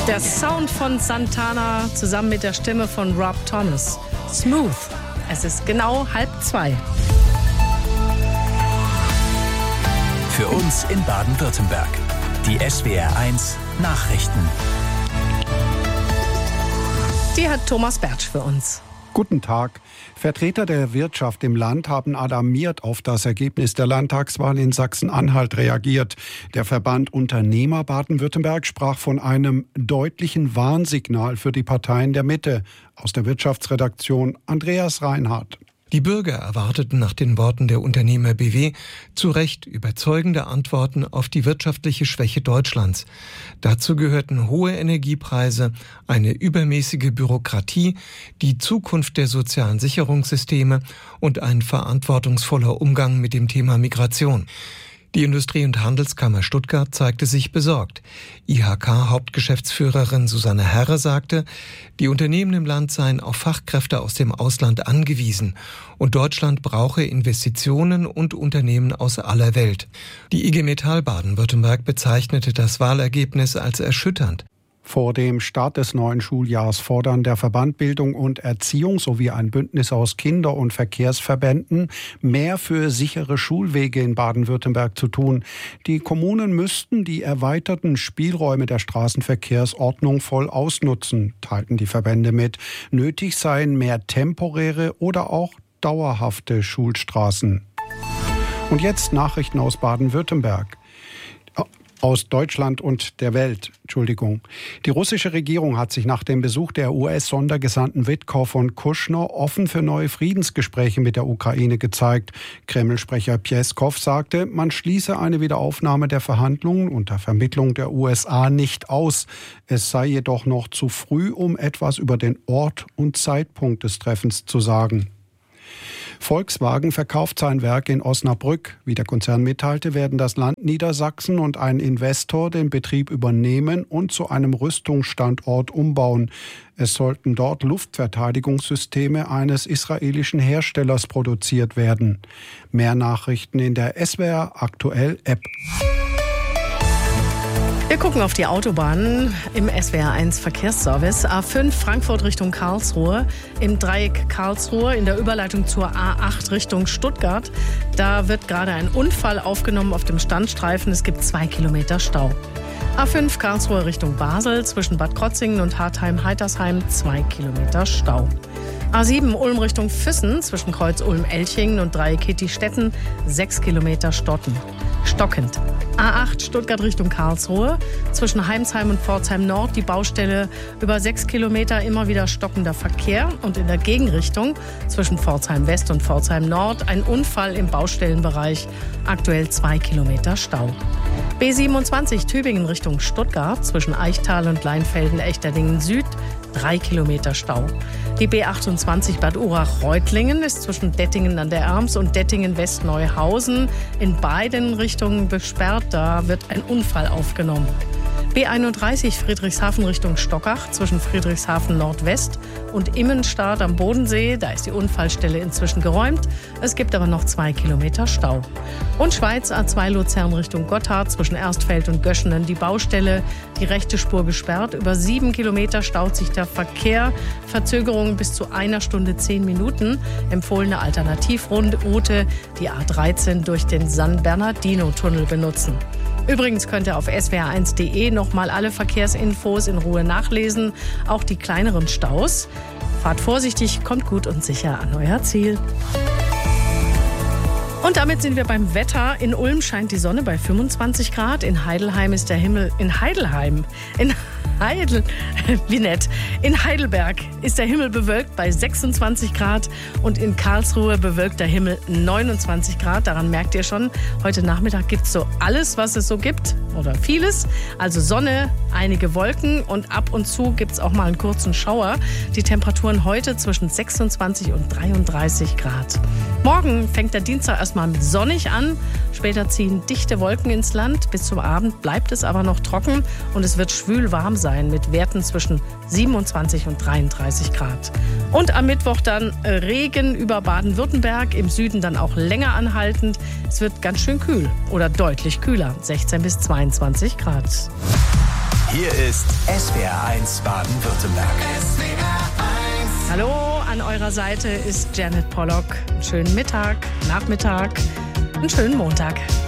Der Sound von Santana zusammen mit der Stimme von Rob Thomas. Smooth. Es ist genau 1:30. Für uns in Baden-Württemberg. Die SWR1 Nachrichten. Die hat Thomas Bertsch für uns. Guten Tag. Vertreter der Wirtschaft im Land haben alarmiert auf das Ergebnis der Landtagswahl in Sachsen-Anhalt reagiert. Der Verband Unternehmer Baden-Württemberg sprach von einem deutlichen Warnsignal für die Parteien der Mitte. Aus der Wirtschaftsredaktion Andreas Reinhardt. Die Bürger erwarteten nach den Worten der Unternehmer BW zu Recht überzeugende Antworten auf die wirtschaftliche Schwäche Deutschlands. Dazu gehörten hohe Energiepreise, eine übermäßige Bürokratie, die Zukunft der sozialen Sicherungssysteme und ein verantwortungsvoller Umgang mit dem Thema Migration. Die Industrie- und Handelskammer Stuttgart zeigte sich besorgt. IHK-Hauptgeschäftsführerin Susanne Herre sagte, die Unternehmen im Land seien auf Fachkräfte aus dem Ausland angewiesen und Deutschland brauche Investitionen und Unternehmen aus aller Welt. Die IG Metall Baden-Württemberg bezeichnete das Wahlergebnis als erschütternd. Vor dem Start des neuen Schuljahrs fordern der Verband Bildung und Erziehung sowie ein Bündnis aus Kinder- und Verkehrsverbänden, mehr für sichere Schulwege in Baden-Württemberg zu tun. Die Kommunen müssten die erweiterten Spielräume der Straßenverkehrsordnung voll ausnutzen, teilten die Verbände mit. Nötig seien mehr temporäre oder auch dauerhafte Schulstraßen. Und jetzt Nachrichten aus Baden-Württemberg. Aus Deutschland und der Welt, Entschuldigung. Die russische Regierung hat sich nach dem Besuch der US-Sondergesandten Witkow und Kushner offen für neue Friedensgespräche mit der Ukraine gezeigt. Kreml-Sprecher Pjeskow sagte, man schließe eine Wiederaufnahme der Verhandlungen unter Vermittlung der USA nicht aus. Es sei jedoch noch zu früh, um etwas über den Ort und Zeitpunkt des Treffens zu sagen. Volkswagen verkauft sein Werk in Osnabrück. Wie der Konzern mitteilte, werden das Land Niedersachsen und ein Investor den Betrieb übernehmen und zu einem Rüstungsstandort umbauen. Es sollten dort Luftverteidigungssysteme eines israelischen Herstellers produziert werden. Mehr Nachrichten in der SWR Aktuell App. Wir gucken auf die Autobahnen im SWR1 Verkehrsservice. A5 Frankfurt Richtung Karlsruhe, im Dreieck Karlsruhe in der Überleitung zur A8 Richtung Stuttgart. Da wird gerade ein Unfall aufgenommen auf dem Standstreifen. Es gibt 2 Kilometer Stau. A5 Karlsruhe Richtung Basel zwischen Bad Krotzingen und Hartheim-Heitersheim 2 Kilometer Stau. A7 Ulm Richtung Füssen zwischen Kreuz Ulm-Elchingen und Dreieck Hittistetten 6 Kilometer stockend. A8 Stuttgart Richtung Karlsruhe zwischen Heimsheim und Pforzheim Nord die Baustelle über 6 Kilometer, immer wieder stockender Verkehr und in der Gegenrichtung zwischen Pforzheim West und Pforzheim Nord ein Unfall im Baustellenbereich, aktuell 2 Kilometer Stau. B27 Tübingen Richtung Stuttgart zwischen Eichtal und Leinfelden-Echterdingen Süd 3 Kilometer Stau. Die B28 Bad Urach-Reutlingen ist zwischen Dettingen an der Erms und Dettingen-West-Neuhausen in beiden Richtungen besperrt. Da wird ein Unfall aufgenommen. B31 Friedrichshafen Richtung Stockach zwischen Friedrichshafen Nordwest und Immenstadt am Bodensee. Da ist die Unfallstelle inzwischen geräumt. Es gibt aber noch 2 Kilometer Stau. Und Schweiz A2 Luzern Richtung Gotthard zwischen Erstfeld und Göschenen die Baustelle. Die rechte Spur gesperrt. Über 7 Kilometer staut sich der Verkehr. Verzögerungen bis zu 1 Stunde 10 Minuten. Empfohlene Alternativroute die A13 durch den San Bernardino-Tunnel benutzen. Übrigens könnt ihr auf swr1.de nochmal alle Verkehrsinfos in Ruhe nachlesen, auch die kleineren Staus. Fahrt vorsichtig, kommt gut und sicher an euer Ziel. Und damit sind wir beim Wetter. In Ulm scheint die Sonne bei 25 Grad. In Heidelheim ist der Himmel... Wie nett. In Heidelberg ist der Himmel bewölkt bei 26 Grad und in Karlsruhe bewölkt der Himmel 29 Grad. Daran merkt ihr schon, heute Nachmittag gibt es so alles, was es so gibt oder vieles. Also Sonne, einige Wolken und ab und zu gibt es auch mal einen kurzen Schauer. Die Temperaturen heute zwischen 26 und 33 Grad. Morgen fängt der Dienstag erstmal mit sonnig an. Später ziehen dichte Wolken ins Land. Bis zum Abend bleibt es aber noch trocken und es wird schwül warm sein mit Werten zwischen 27 und 33 Grad. Und am Mittwoch dann Regen über Baden-Württemberg, im Süden dann auch länger anhaltend. Es wird ganz schön kühl oder deutlich kühler, 16 bis 22 Grad. Hier ist SWR1 Baden-Württemberg. Hallo, an eurer Seite ist Janet Pollock. Einen schönen Mittag, Nachmittag, einen schönen Montag.